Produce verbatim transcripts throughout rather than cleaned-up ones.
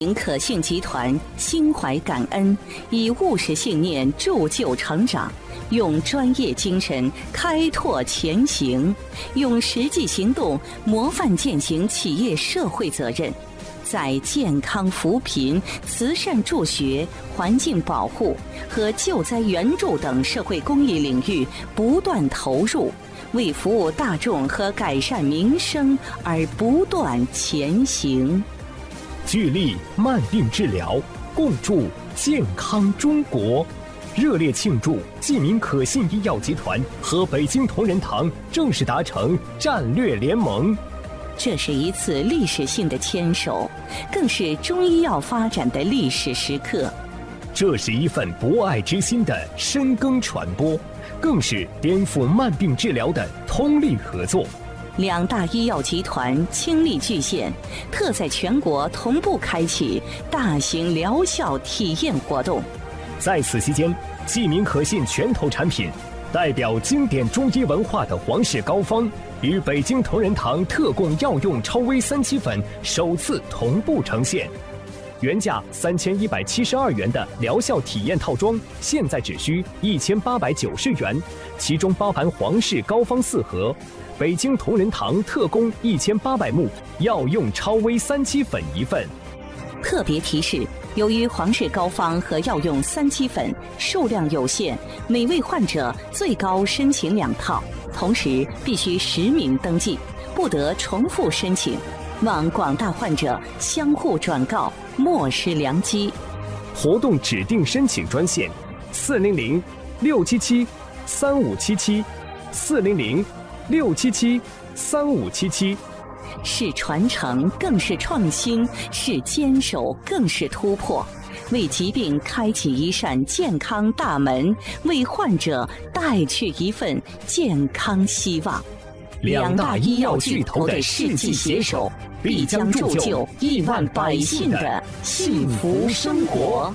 可信集团心怀感恩，以务实信念铸就成长，用专业精神开拓前行，用实际行动模范践行企业社会责任，在健康扶贫、慈善助学、环境保护和救灾援助等社会公益领域不断投入，为服务大众和改善民生而不断前行。 聚力慢病治疗，共筑健康中国。热烈庆祝济民可信医药集团和北京同仁堂正式达成战略联盟。 这是一次历史性的牵手，更是中医药发展的历史时刻。 这是一份博爱之心的深耕传播，更是颠覆慢病治疗的通力合作。 两大医药集团倾力巨献，特在全国同步开启大型疗效体验活动。 在此期间，济民可信拳头产品代表经典中医文化的皇氏膏方与北京同仁堂特供药用超微三七粉首次同步呈现。原价三千一百七十二元的疗效体验套装，现在只需一千八百九十元，其中包含皇氏膏方四盒，北京同仁堂特供一千八百目药用超微三七粉一份。 特别提示：由于皇氏膏方和药用三七粉数量有限，每位患者最高申请两套，同时必须实名登记，不得重复申请。望广大患者相互转告，莫失良机。 活动指定申请专线：四零零六七七三五七七，四零零六七七三五七七。 是传承，更是创新；是坚守，更是突破。为疾病开启一扇健康大门，为患者带去一份健康希望。 两大医药巨头的世纪携手，必将铸就亿万百姓的幸福生活。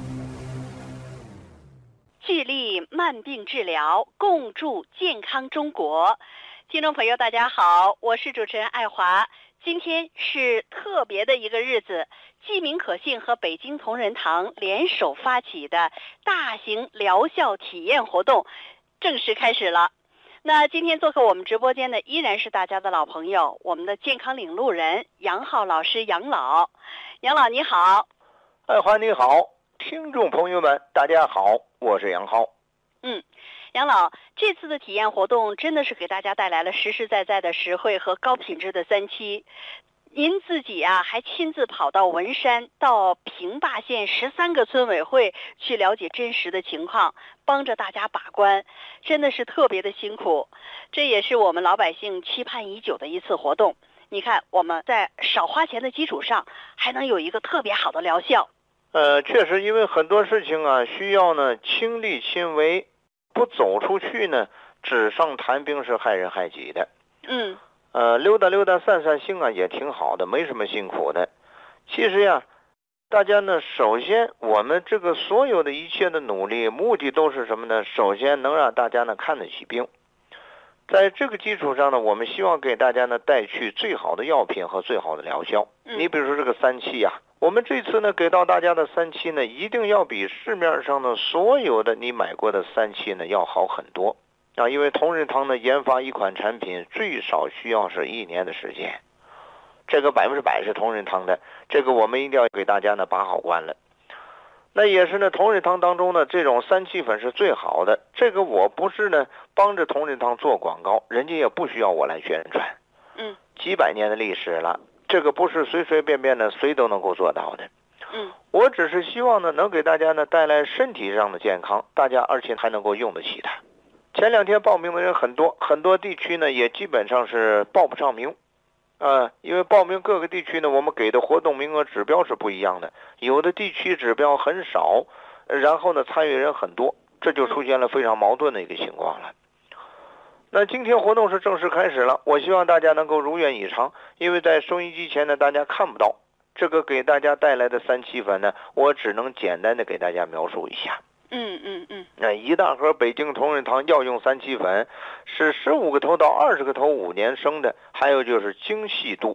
聚力慢病治疗，共筑健康中国。听众朋友大家好，我是主持人爱华。今天是特别的一个日子，济民可信和北京同仁堂联手发起的大型疗效体验活动正式开始了。那今天做客我们直播间的依然是大家的老朋友，我们的健康领路人杨浩老师杨老。杨老你好。 爱华你好，听众朋友们大家好，我是杨浩。 嗯，杨老，这次的体验活动真的是给大家带来了实实在在的实惠和高品质的三期。您自己啊，还亲自跑到文山，到平坝县十三个村委会去了解真实的情况，帮着大家把关，真的是特别的辛苦。这也是我们老百姓期盼已久的一次活动。你看，我们在少花钱的基础上，还能有一个特别好的疗效。 呃，确实，因为很多事情啊，需要呢亲力亲为，不走出去呢，纸上谈兵是害人害己的。 嗯。 呃，溜达溜达散散心啊，也挺好的，没什么辛苦的。其实呀，大家呢，首先我们这个所有的一切的努力，目的都是什么呢？首先能让大家呢看得起病，在这个基础上呢，我们希望给大家呢带去最好的药品和最好的疗效。 嗯、 你比如说这个三期呀、啊，我们这次呢给到大家的三期呢，一定要比市面上的所有的你买过的三期呢要好很多。啊，因为同仁堂呢研发一款产品最少需要是一年的时间，这个百分之百是同仁堂的，这个我们一定要给大家呢把好关了。那也是呢，同仁堂当中呢这种三七粉是最好的，这个我不是呢帮着同仁堂做广告，人家也不需要我来宣传。 嗯， 几百年的历史了，这个不是随随便便的谁都能够做到的。 嗯， 我只是希望呢能给大家呢带来身体上的健康，大家而且还能够用得起它。前两天报名的人很多，很多地区呢也基本上是报不上名，呃，因为报名各个地区呢，我们给的活动名额指标是不一样的，有的地区指标很少，然后呢参与人很多，这就出现了非常矛盾的一个情况了。那今天活动是正式开始了，我希望大家能够如愿以偿，因为在收音机前呢，大家看不到这个给大家带来的三七粉呢，我只能简单的给大家描述一下。 嗯嗯嗯， 那一大盒北京同仁堂药用三七粉是十五个头到二十个头五年生的，还有就是精细度，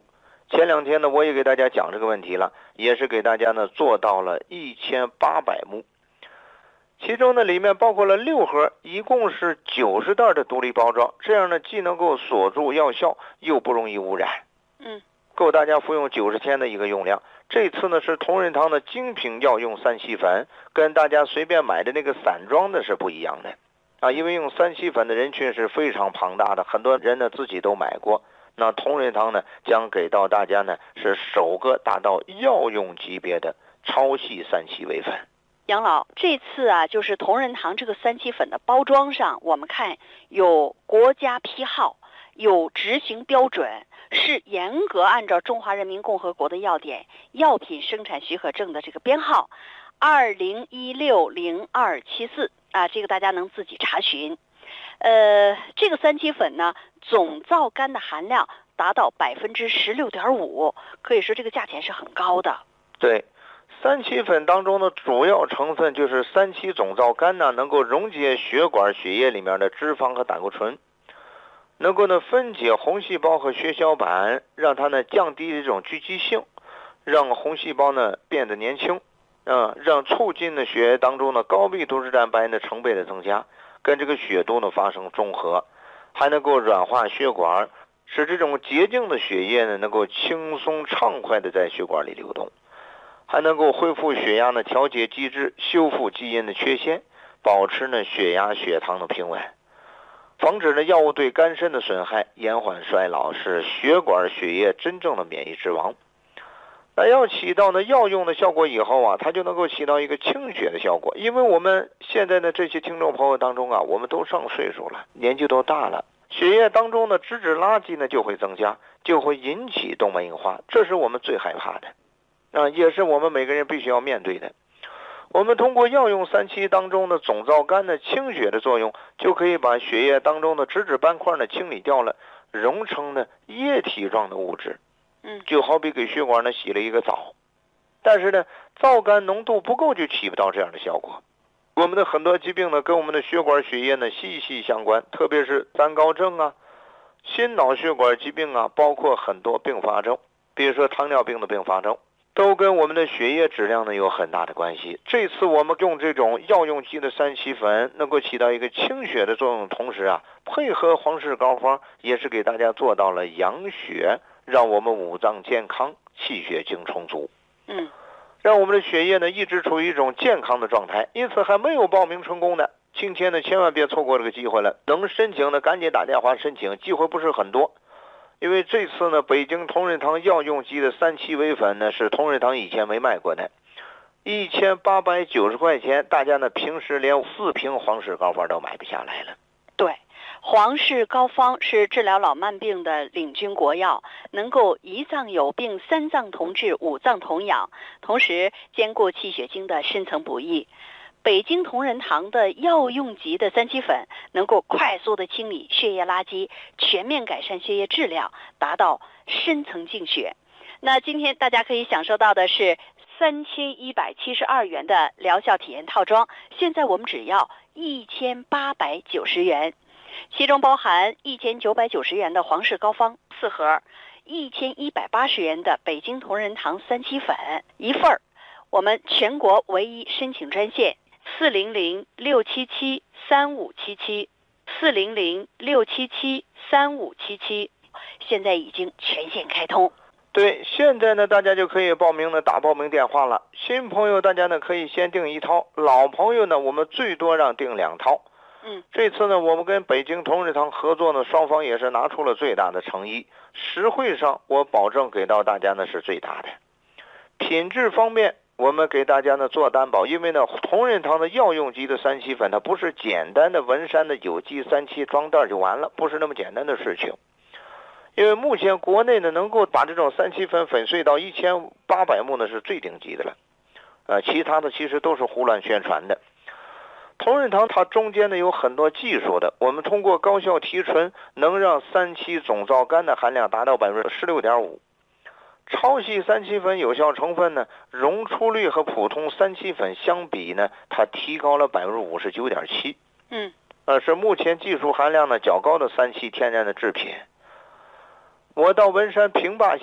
前两天呢，我也给大家讲这个问题了，也是给大家呢做到了一千八百目。其中呢，里面包括了六盒，一共是九十袋的独立包装，这样呢，既能够锁住药效，又不容易污染。 嗯， 够大家服用九十天的一个用量。这次呢是同仁堂的精品药用三七粉，跟大家随便买的那个散装的是不一样的啊，因为用三七粉的人群是非常庞大的，很多人呢自己都买过。那同仁堂呢将给到大家呢是首个达到药用级别的超细三七微粉。 杨老，这次啊，就是同仁堂这个三七粉的包装上，我们看有国家批号，有执行标准，是严格按照中华人民共和国的药典药品生产许可证的这个编号二零一六零二七四啊，这个大家能自己查询。呃，这个三七粉呢，总皂苷的含量达到百分之十六点五，可以说这个价钱是很高的。 对。三七粉当中的主要成分就是三七总皂苷呢，能够溶解血管血液里面的脂肪和胆固醇，能够呢分解红细胞和血小板，让它呢降低这种聚集性，让红细胞呢变得年轻，啊，让促进呢血液当中的高密度脂蛋白呢成倍的增加，跟这个血毒呢发生中和，还能够软化血管，使这种洁净的血液呢能够轻松畅快的在血管里流动。还能够恢复血压的调节机制，修复基因的缺陷，保持呢血压血糖的平稳，防止呢药物对肝肾的损害，延缓衰老，使血管血液真正的免疫之王。那要起到呢药用的效果以后啊，它就能够起到一个清血的效果。因为我们现在的这些听众朋友当中啊，我们都上岁数了，年纪都大了，血液当中的脂质垃圾呢就会增加，就会引起动脉硬化，这是我们最害怕的。啊，也是我们每个人必须要面对的。我们通过药用三七当中的总皂苷的清血的作用，就可以把血液当中的脂质斑块呢清理掉了，溶成呢液体状的物质。 嗯， 就好比给血管呢洗了一个澡。但是呢，皂苷浓度不够就起不到这样的效果。我们的很多疾病呢跟我们的血管血液呢息息相关，特别是三高症啊、心脑血管疾病啊，包括很多并发症，比如说糖尿病的并发症。都跟我们的血液质量呢有很大的关系。这次我们用这种药用级的三七粉，能够起到一个清血的作用，同时啊，配合皇氏膏方，也是给大家做到了养血，让我们五脏健康，气血精充足。 嗯， 让我们的血液呢一直处于一种健康的状态。因此还没有报名成功的，今天呢千万别错过这个机会了。能申请的赶紧打电话申请，机会不是很多。因为这次呢，北京同仁堂药用级的三七微粉呢，是同仁堂以前没卖过的，一千八百九十块钱，大家呢平时连四瓶皇氏膏方都买不下来了。 对，皇氏膏方是治疗老慢病的领军国药，能够一脏有病、三脏同治、五脏同养，同时兼顾气血经的深层补益。北京同仁堂的药用级的三七粉能够快速的清理血液垃圾，全面改善血液质量，达到深层净血。那今天大家可以享受到的是三千一百七十二元的疗效体验套装，现在我们只要一千八百九十元，其中包含一千九百九十元的皇氏膏方四盒，一千一百八十元的北京同仁堂三七粉一份儿。我们全国唯一申请专线四零零六七七三五七七，四零零六七七三五七七，现在已经全线开通。 对，现在呢，大家就可以报名呢，打报名电话了。新朋友大家呢可以先订一套，老朋友呢我们最多让订两套。 嗯， 这次呢，我们跟北京同仁堂合作呢，双方也是拿出了最大的诚意，实惠上我保证给到大家呢是最大的。品质方面，我们给大家呢做担保，因为呢同仁堂的药用级的三七粉，它不是简单的文山的有机三七装袋就完了，不是那么简单的事情。因为目前国内呢能够把这种三七粉粉碎到一千八百目呢是最顶级的了，呃，其他的其实都是胡乱宣传的。同仁堂它中间呢有很多技术的，我们通过高效提纯，能让三七总皂苷的含量达到百分之十六点五。超细三七粉有效成分呢，溶出率和普通三七粉相比呢，它提高了百分之五十九点七。 嗯， 呃，是目前技术含量呢较高的三七天然的制品。我到文山平坝县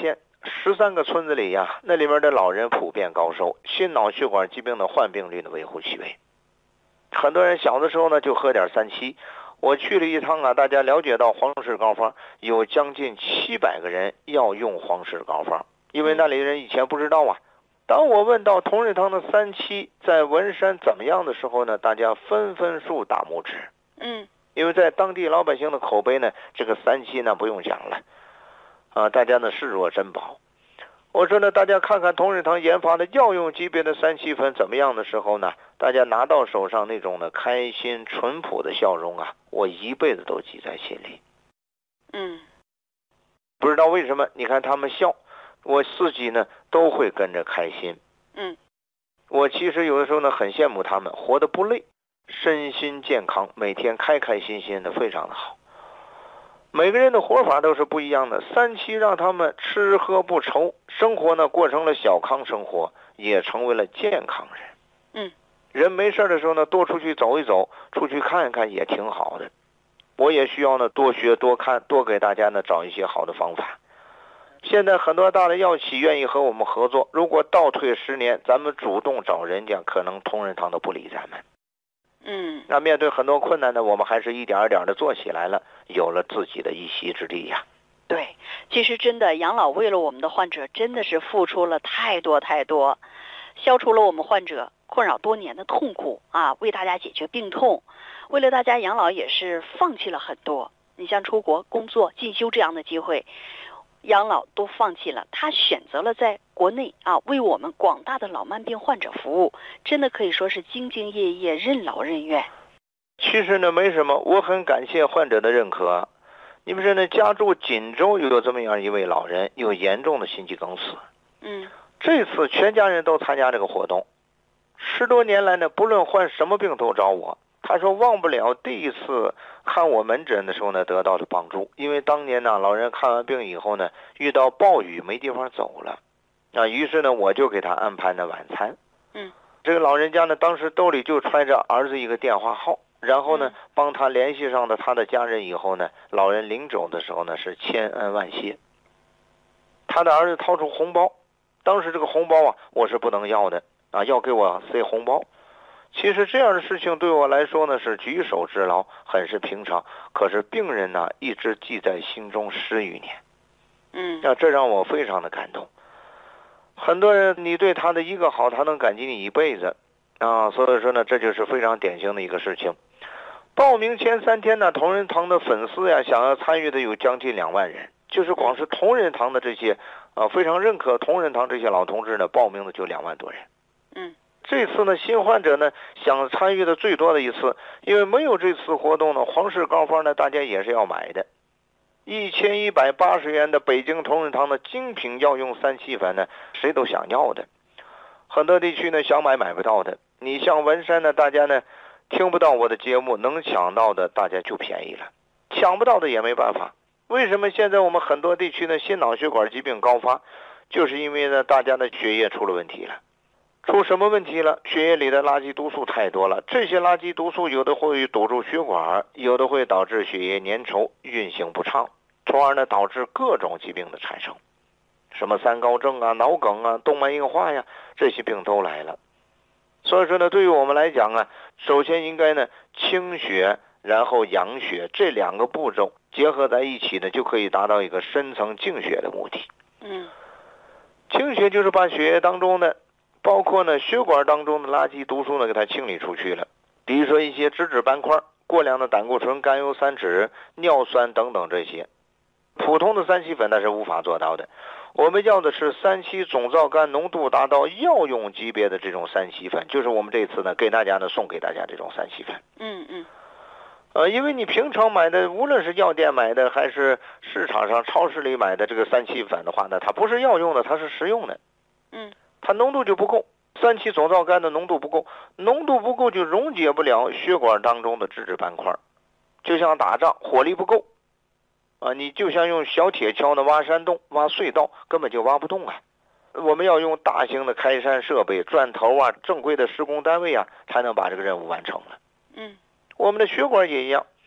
十三个村子里呀，那里面的老人普遍高寿，心脑血管疾病的患病率呢微乎其微。很多人小的时候呢就喝点三七。我去了一趟啊，大家了解到黄氏膏方有将近七百个人要用黄氏膏方，因为那里人以前不知道啊。当我问到同仁堂的三七在文山怎么样的时候呢，大家纷纷竖大拇指。 嗯， 因为在当地老百姓的口碑呢，这个三七呢不用讲了，啊，大家呢视若珍宝。我说呢，大家看看同仁堂研发的药用级别的三七粉怎么样的时候呢，大家拿到手上那种呢开心淳朴的笑容啊，我一辈子都记在心里。 嗯， 不知道为什么，你看他们笑，我自己呢都会跟着开心。 嗯， 我其实有的时候呢很羡慕他们，活得不累，身心健康，每天开开心心的，非常的好。每个人的活法都是不一样的，三七让他们吃喝不愁，生活呢过成了小康生活，也成为了健康人。 嗯， 人没事的时候呢，多出去走一走，出去看一看也挺好的。我也需要呢多学多看，多给大家呢找一些好的方法。现在很多大的药企愿意和我们合作，如果倒退十年，咱们主动找人家，可能同仁堂都不理咱们。 嗯， 那面对很多困难呢，我们还是一点一点的做起来了，有了自己的一席之地呀。 对，其实真的养老为了我们的患者真的是付出了太多太多，消除了我们患者困扰多年的痛苦啊，为大家解决病痛，为了大家养老也是放弃了很多。你像出国工作进修这样的机会，养老都放弃了，他选择了在国内啊为我们广大的老慢病患者服务，真的可以说是兢兢业业，任劳任怨。 其实呢没什么，我很感谢患者的认可。你们说呢，家住锦州有这么样一位老人，有严重的心肌梗死。 嗯， 这次全家人都参加这个活动，十多年来呢，不论患什么病都找我。他说忘不了第一次看我门诊的时候呢得到的帮助，因为当年呢老人看完病以后呢遇到暴雨没地方走了，啊，于是呢我就给他安排了晚餐。 嗯， 这个老人家呢当时兜里就揣着儿子一个电话号，然后呢帮他联系上了他的家人以后呢，老人临走的时候呢是千恩万谢。他的儿子掏出红包，当时这个红包啊我是不能要的啊，要给我塞红包。其实这样的事情对我来说呢是举手之劳，很是平常，可是病人呢一直记在心中十余年。 嗯， 那这让我非常的感动。很多人你对他的一个好，他能感激你一辈子啊，所以说呢这就是非常典型的一个事情。报名前三天呢，同仁堂的粉丝呀想要参与的有将近两万人，就是光是同仁堂的这些啊非常认可同仁堂这些老同志呢报名的就两万多人。 嗯， 这次呢新患者呢想参与的最多的一次，因为没有这次活动呢，黄氏膏方呢大家也是要买的。一千一百八十元的北京同仁堂的精品药用三七粉呢，谁都想要的。很多地区呢想买买不到的，你像文山呢，大家呢听不到我的节目，能抢到的大家就便宜了，抢不到的也没办法。为什么现在我们很多地区呢心脑血管疾病高发，就是因为呢大家的血液出了问题了。出什么问题了？血液里的垃圾毒素太多了，这些垃圾毒素有的会堵住血管，有的会导致血液粘稠，运行不畅，从而呢导致各种疾病的产生，什么三高症啊、脑梗啊、动脉硬化呀，这些病都来了。所以说呢，对于我们来讲啊，首先应该呢清血，然后养血，这两个步骤结合在一起呢，就可以达到一个深层净血的目的。 嗯， 清血就是把血液当中的包括呢血管当中的垃圾毒素呢给它清理出去了，比如说一些脂质斑块、过量的胆固醇、甘油三酯、尿酸等等，这些普通的三七粉那是无法做到的。我们要的是三七总皂苷浓度达到药用级别的这种三七粉，就是我们这次呢给大家呢送给大家这种三七粉。 嗯嗯， 呃，因为你平常买的，无论是药店买的还是市场上超市里买的这个三七粉的话呢，它不是药用的，它是食用的。 嗯， 它浓度就不够，三七总皂苷的浓度不够，浓度不够就溶解不了血管当中的脂质斑块，就像打仗火力不够啊，你就像用小铁锹的挖山洞、挖隧道，根本就挖不动啊。我们要用大型的开山设备、钻头啊、正规的施工单位啊，才能把这个任务完成了。 嗯， 我们的血管也一样，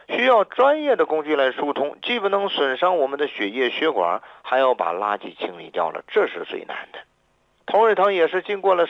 需要专业的工具来疏通，既不能损伤我们的血液血管，还要把垃圾清理掉了，这是最难的。同仁堂也是经过了